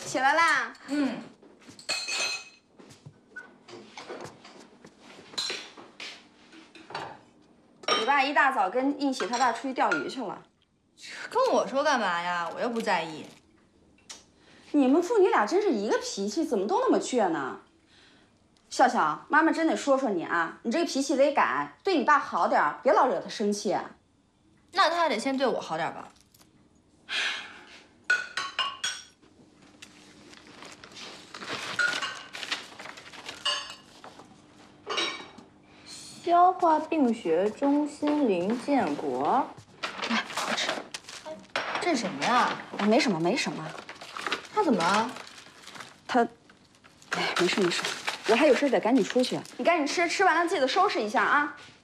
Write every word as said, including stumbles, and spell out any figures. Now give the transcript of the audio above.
起来啦。 嗯。 你爸一大早跟应喜他爸出去钓鱼去了， 跟我说干嘛呀？我又不在意。 你们父女俩真是一个脾气，怎么都那么倔呢？笑笑，妈妈真得说说你啊，你这个脾气得改，对你爸好点，别老惹他生气。 那他还得先对我好点吧。消化病学中心林建国， 来，好吃。 这是什么呀？ 啊，没什么，没什么。 他怎么了？ 他，哎，没事没事，我还有事得赶紧出去。你赶紧吃，吃完了记得收拾一下啊。